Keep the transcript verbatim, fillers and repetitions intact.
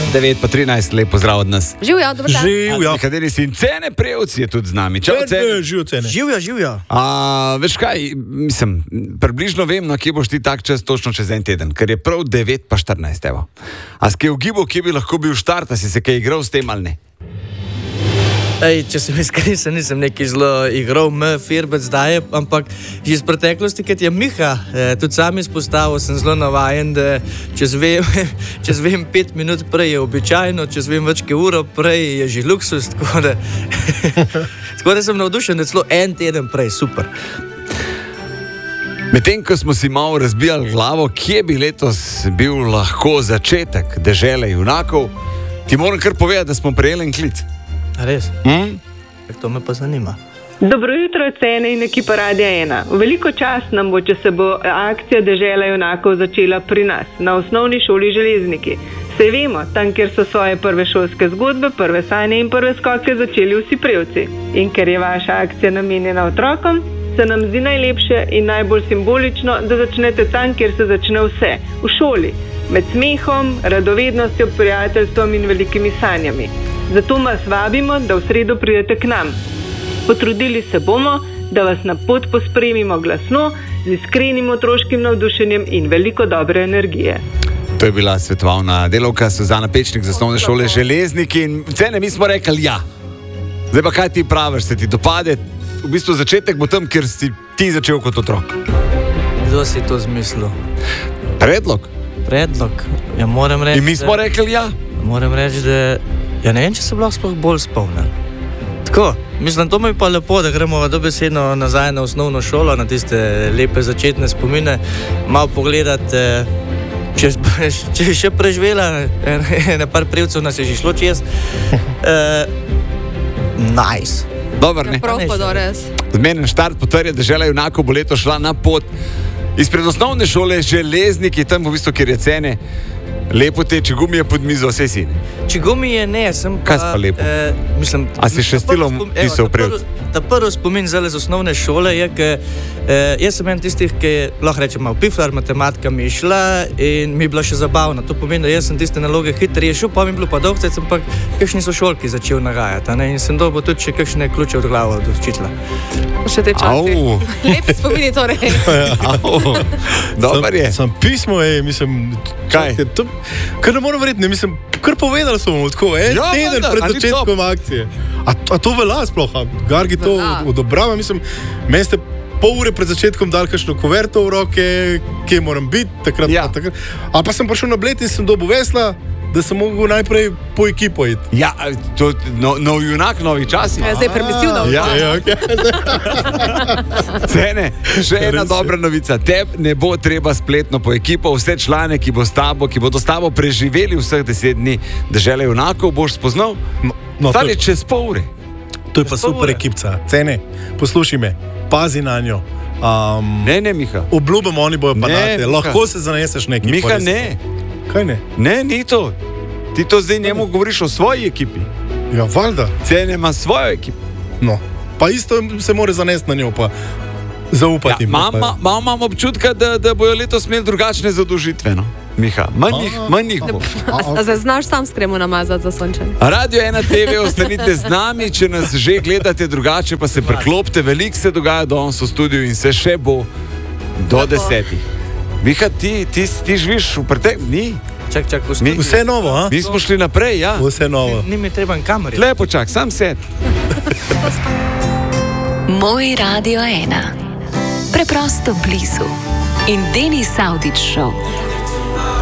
devet pa trinajst, lep pozdrav od nas. Živjo, dobro dan. Živjo. Kateri si in Cene Prevc je tudi z nami. Čau, Cene. Živjo, Cene. Živjo, živjo. A, veš kaj, mislim, približno vem, na kje boš ti tak čas točno čez en teden, ker je prav devet pa štirinajst, evo. A si kaj ugibal, kje bi lahko bil štart, a si se kaj igral s tem ali ne? Ej, če sem iskren, nisem neki zelo igral M, Firbec daje, ampak že iz preteklosti, kad je Miha eh, tudi sam izpostavil, sem zelo navajen, da čez vem, čez vem pet minut prej je običajno, čez vem več kot uro prej je že luksus, tako da, tako da sem navdušen, da celo en teden prej, super. Medtem, ko smo si malo razbijali glavo, kje bi letos bil lahko začetek dežele junakov, ti moram kar povedati, da smo prejeli en klic. A res? Hmm? To me pa zanima. Dobro jutro, Cene in ekipa Radia ena. Veliko čast nam bo, če se bo akcija Dežela junakov začela pri nas, na osnovni šoli Železniki. Saj vemo, tam, kjer so svoje prve šolske zgodbe, prve sanje in prve skoke začeli vsi prevci. In ker je vaša akcija namenjena otrokom, se nam zdi najlepše in najbolj simbolično, da začnete tam, kjer se začne vse, v šoli, med smehom, radovednostjo, prijateljstvom in velikimi sanjami. Zato vas vabimo, da v sredo pridete k nam. Potrudili se bomo, da vas na pot pospremimo glasno, z iskrenim otroškim navdušenjem in veliko dobre energije. To je bila svetovalna delavka Suzana Pečnik z osnovne šole Železniki in Cene, mi smo rekli ja. Zdaj pa kaj ti praviš, se ti dopade? V bistvu začetek bo tam, kjer si ti začel kot otrok. Kdo si to zmislil? Predlog? Predlog. Ja, moram reči, in mi smo da, rekli ja. Moram reči, da ja ne vem, če se bi lahko sploh bolj spomnil. Tako, mislim, to mi pa lepo, da gremo dobesedno nazaj na osnovno šolo, na tiste lepe začetne spomine, malo pogledati, če, če je še preživela, na par prevcev nas je že šlo čez. Uh, nice. Dobar, ne? Prav pa do res. Zmenen štart potrja, da Dežela junakov bo leto šla na pot izpred osnovne šole Železniki, tam v bistvu, kjer je Cene. Lepo te čigumije pod mizo, vse si. Čigumije ne, sem pa... Kaj si pa lepo? Eh, mislim, A si še stilom pisal prevc? Ta prvi spomin zale z osnovne šole je, ke, eh, jaz sem en tistih, ki lahko rečem malo piflar, matematika mi je šla in mi je bila še zabavna. To pomeni, da jaz sem tiste naloge hitro rešil, pa mi je bilo pa dolgo, sem pa kakšni sošolki začel nagajati. Ne? In sem dobil tudi še kakšne ključe od glave od učitla. Še te časi. Lepi spomini torej. Dobar je. Sam pismo, ej, mislim... Kaj? To, kar ne moram verjeti, ne, mislim, kar povedali smo mu tako, en Ja, teden vendar, pred a ni začetkom akcije. A, a to velja sploh, a Gargi to Velja. odobrava, mislim, meni ste pol ure pred začetkom dali kakšno kuverto v roke, kje moram biti, takrat, Ja. pa, takrat. A pa sem prišel na Bled in sem dobil vesla, da sem mogel najprej po ekipo iti. Ja, to no, nov junak, novi časi. Ja, zdaj permisivno. Ja. Ja, okay. Cene, še ena Res je. dobra novica. Teb ne bo treba spletno po ekipo, vse člane, ki bo s tabo, ki bodo s tabo preživeli vseh deset dni Dežele junakov, boš spoznal. No, no, to, Stali čez pol ure. to je pa Čez pol super ure. ekipca. Cene, poslušaj me, pazi na njo. Um, Ne, ne, Miha. Obljubim, oni bojo pa Ne, date. Miha. Lahko se zaneseš neki. Miha, ne. Kaj ne? Ne, ni to. Ti to zdaj njemu govoriš o svoji ekipi. Ja, valjda. Cene ima svojo ekipo. No. Pa isto se mora zanesti na njo, pa zaupati jim. Ja, Pa- Malo imam občutka, da, da bojo letos imeli drugačne zadožitve. No? Miha, manj jih, manj jih bo. A, a zdaj znaš sam s kremo namazati za sončenje? Radio ena te ve, ostanite z nami, če nas že gledate drugače, pa se preklopite, veliko se dogaja danes v studiu in se še bo do desetih. Miha, ti, ti, ti živiš v preteklosti? Čak, čak, v Mi- studiu. Vse novo, a? Mi smo šli naprej, ja. Vse novo. Ni mi treba kameri. Lepo čak, sam sed. Moj Radio ena. Preprosto blizu. In Denis Avdić Show.